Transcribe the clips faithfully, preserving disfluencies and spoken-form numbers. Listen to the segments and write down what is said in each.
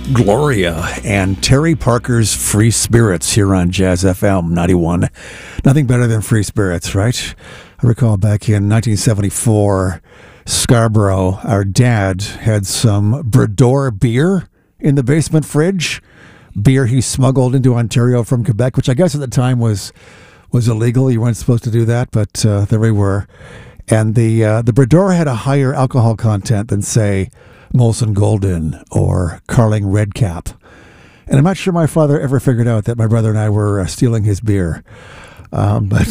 Gloria and Terry Parker's Free Spirits here on Jazz F M ninety-one. Nothing better than Free Spirits, right? I recall back in nineteen seventy-four, Scarborough, our dad had some Brador beer in the basement fridge. Beer he smuggled into Ontario from Quebec, which I guess at the time was was illegal. You weren't supposed to do that, but uh, there we were. And the uh, the Brador had a higher alcohol content than, say, Molson Golden or Carling Redcap. And I'm not sure my father ever figured out that my brother and I were uh, stealing his beer. Um, but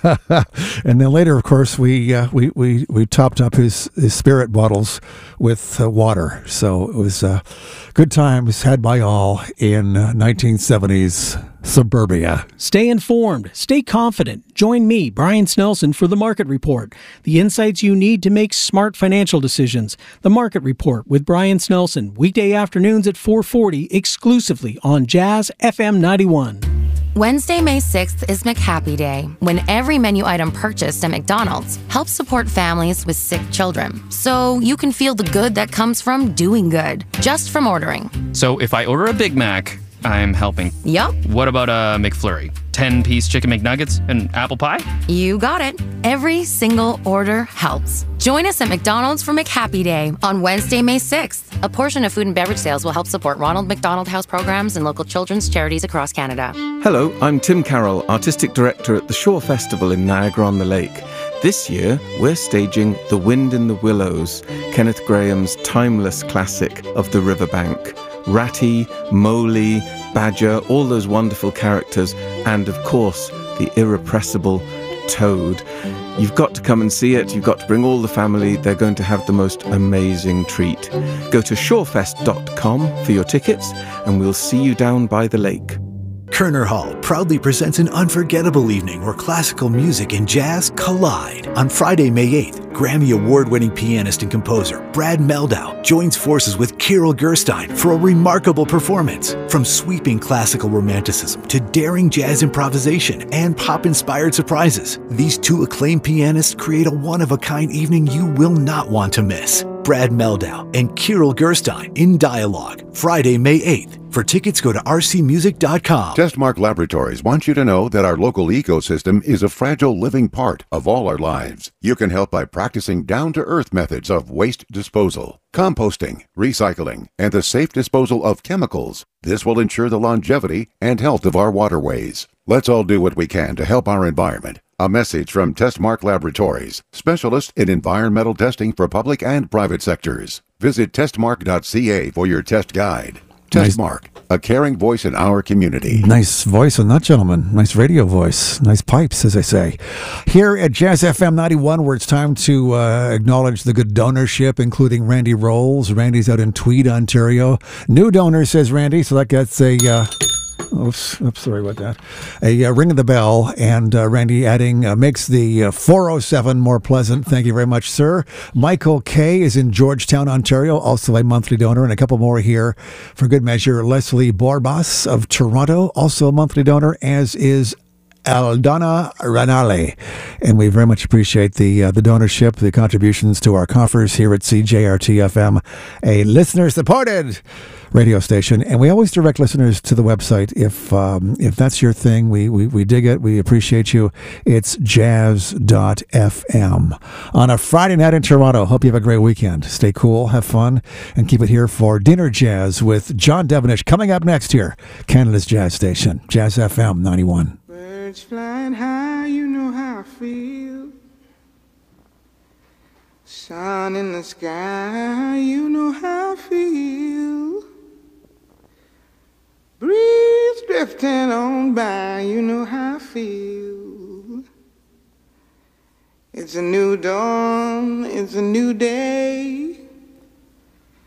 and then later, of course, we uh, we, we we topped up his, his spirit bottles with uh, water. So it was uh, good times had by all in uh, nineteen seventies suburbia. Stay informed. Stay confident. Join me, Brian Snelson, for The Market Report. The insights you need to make smart financial decisions. The Market Report with Brian Snelson. Weekday afternoons at four forty, exclusively on Jazz F M ninety-one. Wednesday, May sixth is McHappy Day, when every menu item purchased at McDonald's helps support families with sick children. So you can feel the good that comes from doing good, just from ordering. So if I order a Big Mac, I'm helping. Yup. What about a McFlurry? ten-piece chicken McNuggets and apple pie? You got it. Every single order helps. Join us at McDonald's for McHappy Day on Wednesday, May sixth. A portion of food and beverage sales will help support Ronald McDonald House programs and local children's charities across Canada. Hello, I'm Tim Carroll, Artistic Director at the Shore Festival in Niagara-on-the-Lake. This year, we're staging The Wind in the Willows, Kenneth Grahame's timeless classic of the riverbank. Ratty, Moley, Badger, all those wonderful characters, and of course, the irrepressible Toad. You've got to come and see it. You've got to bring all the family. They're going to have the most amazing treat. Go to shorefest dot com for your tickets, and we'll see you down by the lake. Kerner Hall proudly presents an unforgettable evening where classical music and jazz collide. On Friday, May eighth, Grammy Award-winning pianist and composer Brad Mehldau joins forces with Kirill Gerstein for a remarkable performance. From sweeping classical romanticism to daring jazz improvisation and pop-inspired surprises, these two acclaimed pianists create a one-of-a-kind evening you will not want to miss. Brad Mehldau and Kirill Gerstein in dialogue, Friday, May eighth. For tickets, go to r c music dot com. Testmark Laboratories wants you to know that our local ecosystem is a fragile living part of all our lives. You can help by practicing down-to-earth methods of waste disposal, composting, recycling, and the safe disposal of chemicals. This will ensure the longevity and health of our waterways. Let's all do what we can to help our environment. A message from Testmark Laboratories, specialist in environmental testing for public and private sectors. Visit testmark dot c a for your test guide. Testmark, nice. A caring voice in our community. Nice voice on that gentleman. Nice radio voice. Nice pipes, as I say. Here at Jazz F M ninety-one, where it's time to uh, acknowledge the good donorship, including Randy Rolls. Randy's out in Tweed, Ontario. New donor, says Randy, so that gets a... Uh, Oops, oops, sorry about that. A uh, ring of the bell, and uh, Randy adding uh, makes the uh, four oh seven more pleasant. Thank you very much, sir. Michael K. is in Georgetown, Ontario, also a monthly donor, and a couple more here for good measure. Leslie Borbas of Toronto, also a monthly donor, as is Aldana Ranale. And we very much appreciate the uh, the donorship, the contributions to our coffers here at C J R T F M, a listener-supported radio station. And we always direct listeners to the website if um, if that's your thing. We, we, we dig it. We appreciate you. It's jazz dot f m. On a Friday night in Toronto, hope you have a great weekend. Stay cool, have fun, and keep it here for Dinner Jazz with John Devenish. Coming up next here, Canada's Jazz Station, Jazz F M ninety-one. Birds flying high, you know how I feel. Sun in the sky, you know how I feel. Breeze drifting on by, you know how I feel. It's a new dawn, it's a new day.